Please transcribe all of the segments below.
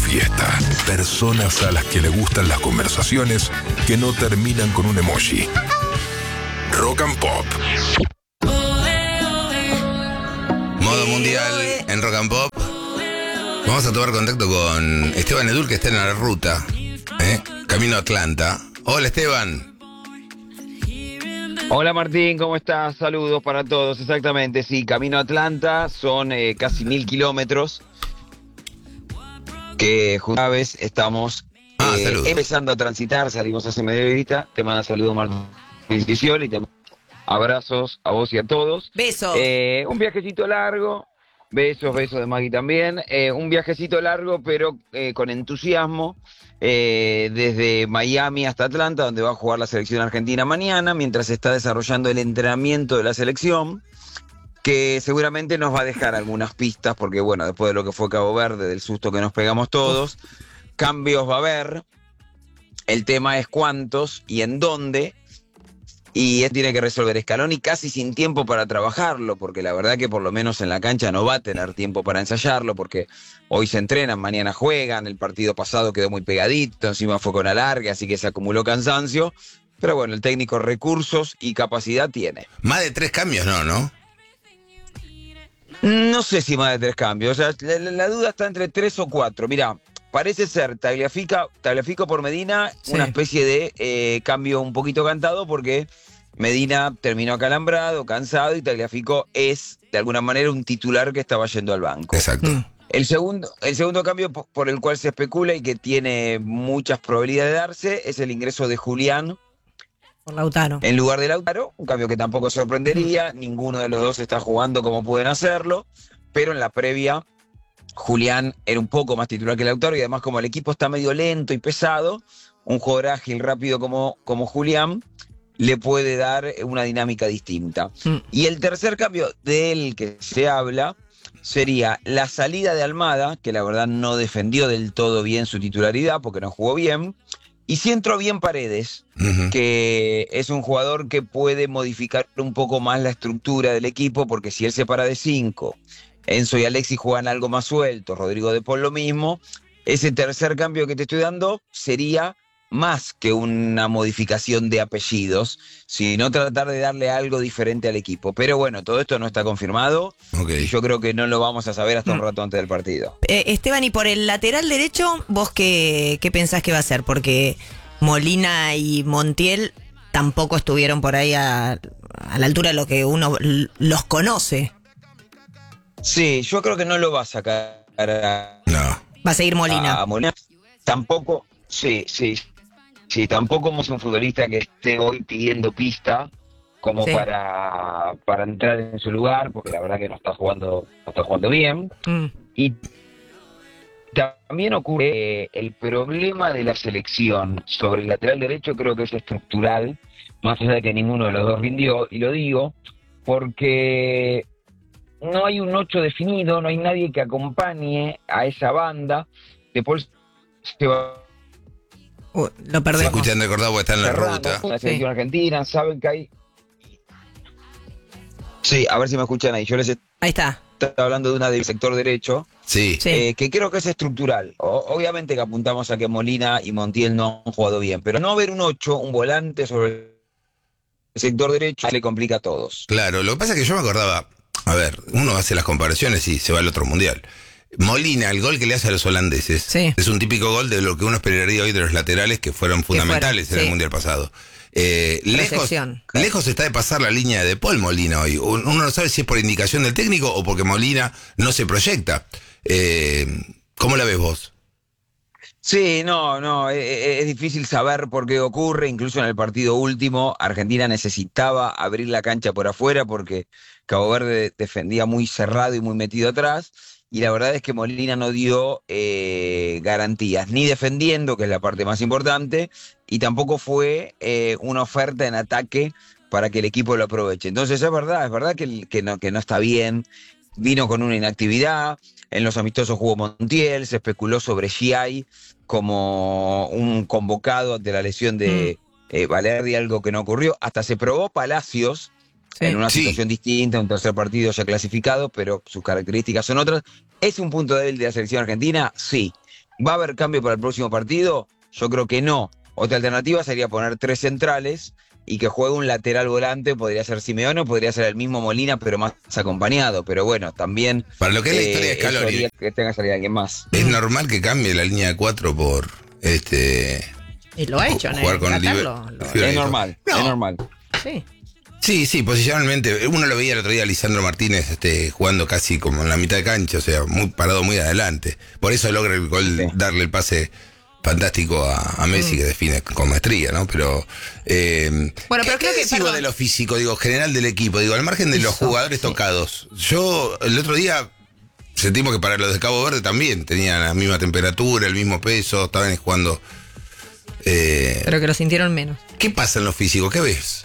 fiesta. Personas a las que le gustan las conversaciones que no terminan con un emoji. Rock and Pop. Modo mundial en Rock and Pop. Vamos a tomar contacto con Esteban Edul, que está en la ruta, camino a Atlanta. Hola, Esteban. Hola Martín, ¿cómo estás? Saludos para todos, exactamente, sí, camino a Atlanta, son casi 1000 kilómetros, que una vez estamos empezando a transitar, salimos hace media horita, te manda saludos Martín y te abrazos a vos y a todos. Besos. Un viajecito largo, besos de Maggie también, un viajecito largo pero con entusiasmo. Desde Miami hasta Atlanta, donde va a jugar la selección argentina mañana, mientras se está desarrollando el entrenamiento de la selección, que seguramente nos va a dejar algunas pistas, porque bueno, después de lo que fue Cabo Verde, del susto que nos pegamos todos, cambios va a haber, el tema es cuántos y en dónde, y él tiene que resolver Scaloni casi sin tiempo para trabajarlo, porque la verdad que por lo menos en la cancha no va a tener tiempo para ensayarlo, porque hoy se entrenan, mañana juegan, el partido pasado quedó muy pegadito, encima fue con alargue, así que se acumuló cansancio, pero bueno, el técnico recursos y capacidad tiene. Más de 3 cambios ¿no? No sé si más de 3 cambios, o sea, la duda está entre 3 o 4, mirá. Parece ser Tagliafico por Medina, sí. Una especie de cambio un poquito cantado porque Medina terminó acalambrado, cansado y Tagliafico es de alguna manera un titular que estaba yendo al banco. Exacto. El segundo cambio por el cual se especula y que tiene muchas probabilidades de darse es el ingreso de Julián por Lautaro. En lugar de Lautaro, un cambio que tampoco sorprendería, ninguno de los dos está jugando como pueden hacerlo, pero en la previa Julián era un poco más titular que Lautaro y además como el equipo está medio lento y pesado, un jugador ágil, rápido como Julián le puede dar una dinámica distinta. Y el tercer cambio del que se habla sería la salida de Almada, que la verdad no defendió del todo bien su titularidad porque no jugó bien, y sí entró bien Paredes, que es un jugador que puede modificar un poco más la estructura del equipo porque si él se para de 5... Enzo y Alexis juegan algo más sueltos, Rodrigo de Paul lo mismo. Ese tercer cambio que te estoy dando sería más que una modificación de apellidos, sino tratar de darle algo diferente al equipo. Pero bueno, todo esto no está confirmado y yo creo que no lo vamos a saber hasta un rato antes del partido. Esteban, y por el lateral derecho, ¿vos qué pensás que va a ser? Porque Molina y Montiel tampoco estuvieron por ahí a la altura de lo que uno los conoce. Sí, yo creo que no lo va a sacar No. Va a seguir Molina. A Molina. Tampoco, sí, tampoco es un futbolista que esté hoy pidiendo pista como para entrar en su lugar, porque la verdad que no está jugando bien. Y también ocurre el problema de la selección sobre el lateral derecho, creo que es estructural, más allá de que ninguno de los dos rindió, y lo digo porque no hay un 8 definido, no hay nadie que acompañe a esa banda. Después se va. Lo perdemos. Se escuchan de acordado porque está en la ruta. La selección argentina, saben que hay. Sí, a ver si me escuchan ahí. Yo les ahí está. Estaba hablando de una del sector derecho. Sí. Que creo que es estructural. Obviamente que apuntamos a que Molina y Montiel no han jugado bien, pero no ver un 8, un volante sobre el sector derecho, le complica a todos. Claro, lo que pasa es que yo me acordaba. A ver, uno hace las comparaciones y se va al otro mundial. Molina, el gol que le hace a los holandeses, es un típico gol de lo que uno esperaría hoy de los laterales que fueron fundamentales en el mundial pasado. Lejos está de pasar la línea de Paul Molina hoy. Uno no sabe si es por indicación del técnico o porque Molina no se proyecta. ¿Cómo la ves vos? Sí, no, es difícil saber por qué ocurre, incluso en el partido último, Argentina necesitaba abrir la cancha por afuera porque Cabo Verde defendía muy cerrado y muy metido atrás, y la verdad es que Molina no dio garantías, ni defendiendo, que es la parte más importante, y tampoco fue una oferta en ataque para que el equipo lo aproveche. Entonces es verdad que no está bien. Vino con una inactividad, en los amistosos jugó Montiel, se especuló sobre Giai como un convocado ante la lesión de Valerdi, algo que no ocurrió, hasta se probó Palacios en una situación distinta, un tercer partido ya clasificado, pero sus características son otras. ¿Es un punto débil de la selección argentina? Sí. ¿Va a haber cambio para el próximo partido? Yo creo que no. Otra alternativa sería poner 3 centrales y que juegue un lateral volante, podría ser Simeone o podría ser el mismo Molina, pero más acompañado. Pero bueno, también... Para lo que es la historia de Scaloni, que tenga que salir alguien más. Es normal que cambie la línea de 4 por... Y lo ha hecho, jugar con Es normal, no. Es normal. Sí. Sí, posicionalmente. Uno lo veía el otro día a Lisandro Martínez jugando casi como en la mitad de cancha, o sea, muy parado muy adelante. Por eso logra el gol, darle el pase fantástico a Messi, que define con maestría, ¿no? Pero bueno, pero creo que sigo de lo físico, digo, general del equipo, digo, al margen de los jugadores tocados. Yo el otro día sentimos que para los de Cabo Verde también tenían la misma temperatura, el mismo peso, estaban jugando. Pero que lo sintieron menos. ¿Qué pasa en lo físico? ¿Qué ves?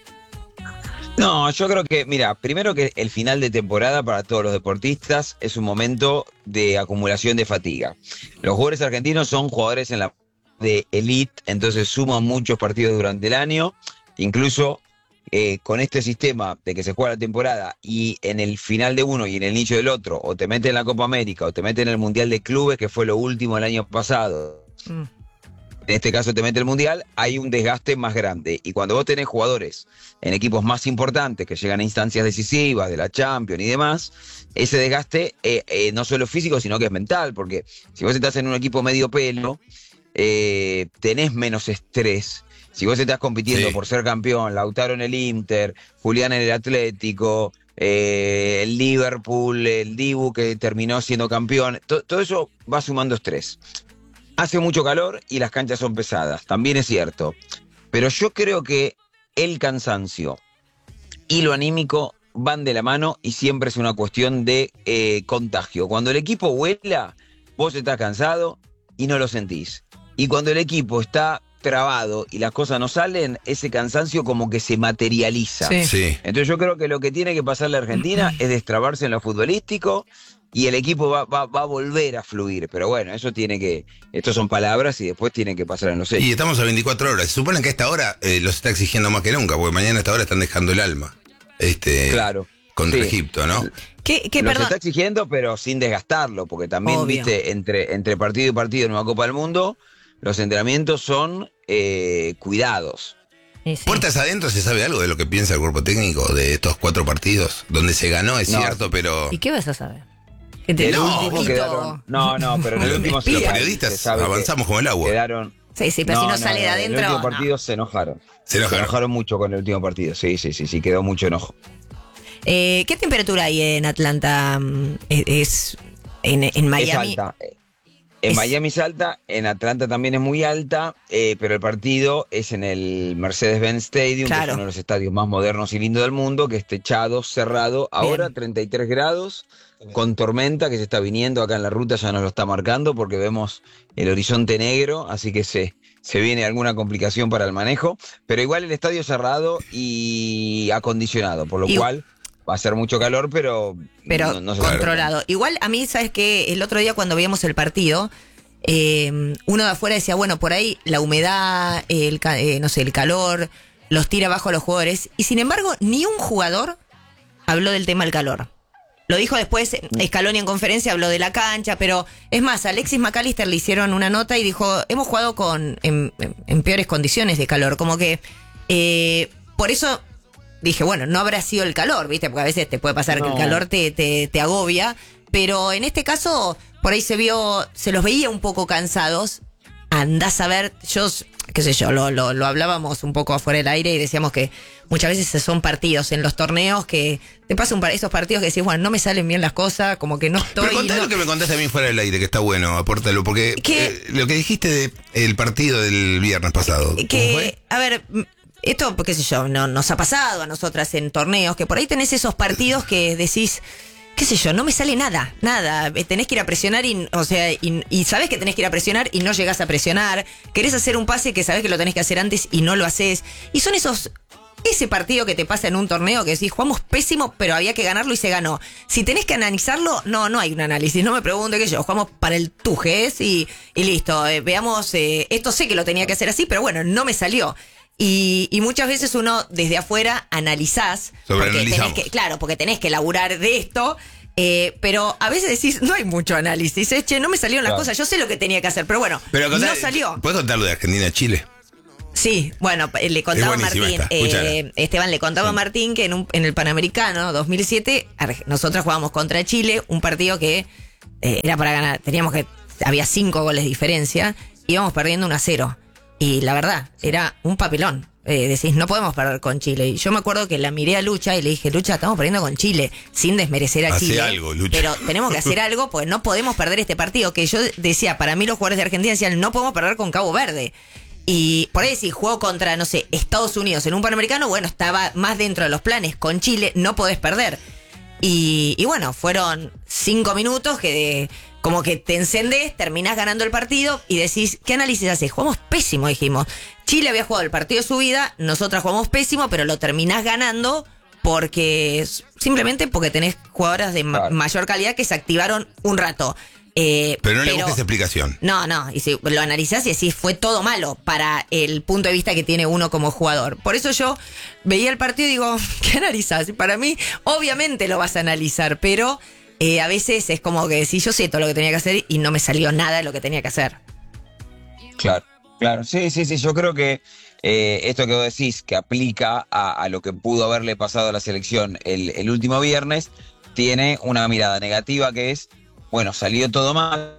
No, yo creo que, mira, primero que el final de temporada para todos los deportistas es un momento de acumulación de fatiga. Los jugadores argentinos son jugadores de elite, entonces suman muchos partidos durante el año, incluso con este sistema de que se juega la temporada y en el final de uno y en el inicio del otro, o te meten en la Copa América o te meten en el Mundial de Clubes, que fue lo último el año pasado. En este caso te mete el Mundial, hay un desgaste más grande. Y cuando vos tenés jugadores en equipos más importantes que llegan a instancias decisivas de la Champions y demás, ese desgaste no solo es físico, sino que es mental. Porque si vos estás en un equipo medio pelo, tenés menos estrés. Si vos estás compitiendo por ser campeón, Lautaro en el Inter, Julián en el Atlético, el Liverpool, el Dibu que terminó siendo campeón, todo eso va sumando estrés. Hace mucho calor y las canchas son pesadas, también es cierto. Pero yo creo que el cansancio y lo anímico van de la mano y siempre es una cuestión de contagio. Cuando el equipo vuela, vos estás cansado y no lo sentís. Y cuando el equipo está trabado y las cosas no salen, ese cansancio como que se materializa. Sí. Entonces yo creo que lo que tiene que pasar la Argentina es destrabarse en lo futbolístico y el equipo va a volver a fluir. Pero bueno, eso tiene que... Estos son palabras y después tienen que pasar en los hechos. Y estamos a 24 horas. Se supone que a esta hora los está exigiendo más que nunca, porque mañana a esta hora están dejando el alma. Claro. Contra Egipto, ¿no? Los está exigiendo, pero sin desgastarlo, porque también, obvio, viste, entre partido y partido en una Copa del Mundo, los entrenamientos son cuidados. Sí. Puertas adentro, ¿se sabe algo de lo que piensa el cuerpo técnico de estos 4 partidos? Donde se ganó, es cierto, pero... ¿Y qué vas a saber? No, pero en el último... Los periodistas avanzamos como el agua. Sí, pero si no sale de adentro... En el último partido se enojaron. Se enojaron mucho con el último partido. Sí, quedó mucho enojo. ¿Qué temperatura hay en Atlanta? ¿Es en Miami? Es alta. En Miami es alta, en Atlanta también es muy alta, pero el partido es en el Mercedes-Benz Stadium, claro, que es uno de los estadios más modernos y lindos del mundo, que es techado, cerrado. Ahora 33 grados, con tormenta que se está viniendo acá en la ruta, ya nos lo está marcando porque vemos el horizonte negro, así que se viene alguna complicación para el manejo, pero igual el estadio cerrado y acondicionado, por lo cual... Va a ser mucho calor, pero no se controlado. Sabe. Igual a mí, ¿sabes qué? El otro día cuando veíamos el partido, uno de afuera decía, bueno, por ahí la humedad, el calor, los tira abajo a los jugadores. Y sin embargo, ni un jugador habló del tema del calor. Lo dijo después Scaloni en conferencia, habló de la cancha, pero es más, a Alexis McAllister le hicieron una nota y dijo, hemos jugado en peores condiciones de calor. Como que por eso... Dije, bueno, no habrá sido el calor, ¿viste? Porque a veces te puede pasar que el calor te agobia. Pero en este caso, por ahí se los veía un poco cansados. Andás a ver, qué sé yo, lo hablábamos un poco afuera del aire y decíamos que muchas veces son partidos en los torneos que te pasan esos partidos que decís, bueno, no me salen bien las cosas, como que no estoy... Pero contá lo que me contaste a mí fuera del aire, que está bueno, apórtalo, porque lo que dijiste del partido del viernes pasado. ¿Cómo fue? A ver... Esto, qué sé yo, nos ha pasado a nosotras en torneos, que por ahí tenés esos partidos que decís, qué sé yo, no me sale nada, tenés que ir a presionar y sabés que tenés que ir a presionar y no llegás a presionar, querés hacer un pase que sabés que lo tenés que hacer antes y no lo haces, y son ese partido que te pasa en un torneo que decís, jugamos pésimo, pero había que ganarlo y se ganó. Si tenés que analizarlo, no hay un análisis, no me pregunte qué yo, jugamos para el tujes y listo, veamos, esto sé que lo tenía que hacer así, pero bueno, no me salió. Y muchas veces uno desde afuera analizás, porque tenés que laburar de esto, Pero a veces decís, no hay mucho análisis. Che, no me salieron las cosas, yo sé lo que tenía que hacer, pero bueno, no salió. ¿Puedes contar lo de Argentina-Chile? Sí, bueno, le contaba a Martín, Esteban le contaba a Martín que en el Panamericano 2007 nosotros jugábamos contra Chile, un partido que era para ganar, había 5 goles de diferencia, íbamos perdiendo 1-0 y la verdad, era un papelón. Decís, no podemos perder con Chile. Y yo me acuerdo que la miré a Lucha y le dije, Lucha, estamos perdiendo con Chile, sin desmerecer a Chile. Algo, Lucha. Pero tenemos que hacer algo, pues no podemos perder este partido. Que yo decía, para mí los jugadores de Argentina decían, no podemos perder con Cabo Verde. Y por ahí si juego contra, no sé, Estados Unidos en un Panamericano, bueno, estaba más dentro de los planes. Con Chile no podés perder. Y bueno, fueron 5 minutos que como que te encendés, terminás ganando el partido y decís, ¿qué análisis haces? Jugamos pésimo, dijimos. Chile había jugado el partido de su vida, nosotras jugamos pésimo, pero lo terminás ganando simplemente porque tenés jugadoras de mayor calidad que se activaron un rato. Pero no le busques explicación. No, y si lo analizás y decís, fue todo malo para el punto de vista que tiene uno como jugador. Por eso yo veía el partido y digo, ¿qué analizás? Para mí, obviamente lo vas a analizar, pero a veces es como que decís, yo sé todo lo que tenía que hacer y no me salió nada de lo que tenía que hacer. Claro, sí, yo creo que esto que vos decís, que aplica a lo que pudo haberle pasado a la selección el último viernes, tiene una mirada negativa que es, bueno, salió todo mal,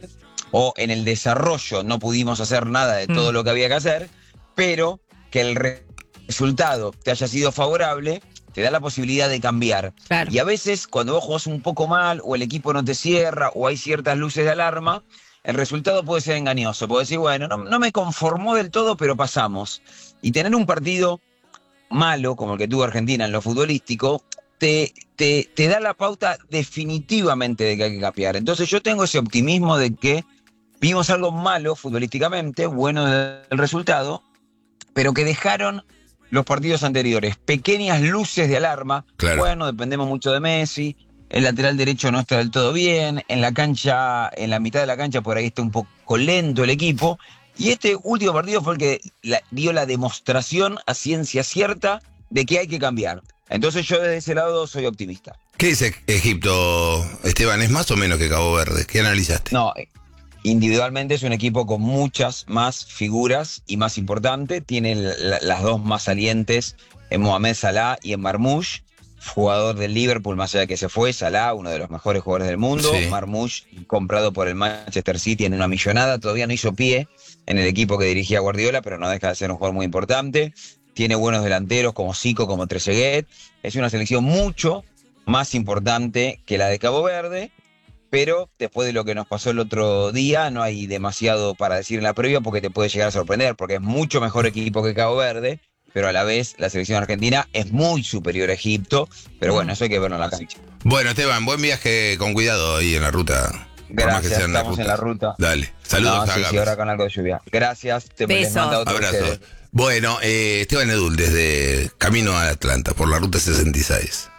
o en el desarrollo no pudimos hacer nada de todo lo que había que hacer, pero que el resultado te haya sido favorable, te da la posibilidad de cambiar. Claro. Y a veces, cuando vos jugás un poco mal, o el equipo no te cierra, o hay ciertas luces de alarma, el resultado puede ser engañoso. Puedes decir, bueno, no me conformó del todo, pero pasamos. Y tener un partido malo, como el que tuvo Argentina en lo futbolístico, te da la pauta definitivamente de que hay que cambiar. Entonces yo tengo ese optimismo de que vimos algo malo futbolísticamente, bueno del resultado, pero que dejaron los partidos anteriores pequeñas luces de alarma. Claro. Bueno, dependemos mucho de Messi, el lateral derecho no está del todo bien, en la cancha, en la mitad de la cancha por ahí está un poco lento el equipo, y este último partido fue el que dio la demostración a ciencia cierta de que hay que cambiar. Entonces yo desde ese lado soy optimista. ¿Qué dice Egipto, Esteban? ¿Es más o menos que Cabo Verde? ¿Qué analizaste? No, individualmente es un equipo con muchas más figuras y más importante. Tiene las dos más salientes en Mohamed Salah y en Marmoush, jugador del Liverpool, más allá de que se fue. Salah, uno de los mejores jugadores del mundo. Sí. Marmoush, comprado por el Manchester City en una millonada. Todavía no hizo pie en el equipo que dirigía Guardiola, pero no deja de ser un jugador muy importante. Tiene buenos delanteros como Zico, como Trezeguet. Es una selección mucho más importante que la de Cabo Verde, pero después de lo que nos pasó el otro día, no hay demasiado para decir en la previa porque te puede llegar a sorprender, porque es mucho mejor equipo que Cabo Verde, pero a la vez la selección argentina es muy superior a Egipto, pero bueno, eso hay que verlo en la cancha. Bueno, Esteban, buen viaje con cuidado ahí en la ruta. Gracias, estamos en la ruta. Dale, saludos. Sí, ahora con algo de lluvia. Gracias, les mando otro. Abrazo. Bueno, Esteban Edul desde Camino a Atlanta por la ruta 66.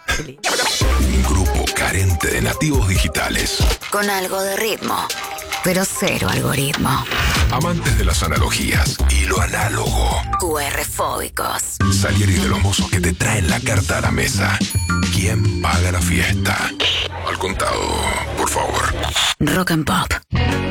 Un grupo carente de nativos digitales. Con algo de ritmo, pero cero algoritmo. Amantes de las analogías y lo análogo. QR-fóbicos. Salieri de los mozos que te traen la carta a la mesa. ¿Quién paga la fiesta? Al contado, por favor. Rock and Pop.